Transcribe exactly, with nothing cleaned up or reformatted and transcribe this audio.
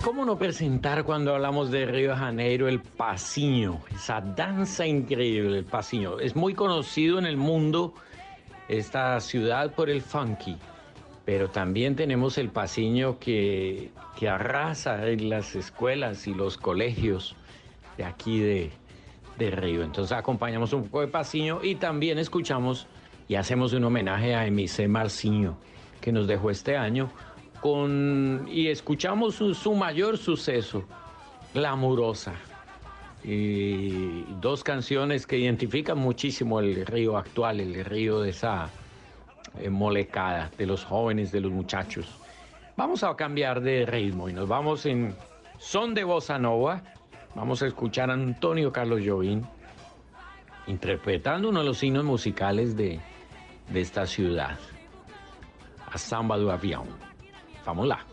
¿Cómo no presentar cuando hablamos de Río de Janeiro el pasinho? Esa danza increíble, el pasinho. Es muy conocido en el mundo esta ciudad por el funky, pero también tenemos el pasinho que, que arrasa en las escuelas y los colegios de aquí de, de Río. Entonces acompañamos un poco de pasinho y también escuchamos y hacemos un homenaje a Emisé Marcinho, que nos dejó este año. Con, y escuchamos su, su mayor suceso, Glamurosa, y dos canciones que identifican muchísimo el Río actual, el Río de esa eh, molecada, de los jóvenes, de los muchachos. Vamos a cambiar de ritmo y nos vamos en son de bossa nova. Vamos a escuchar a Antonio Carlos Jobim interpretando uno de los signos musicales de, de esta ciudad, a Samba do Avião. Vamos lá.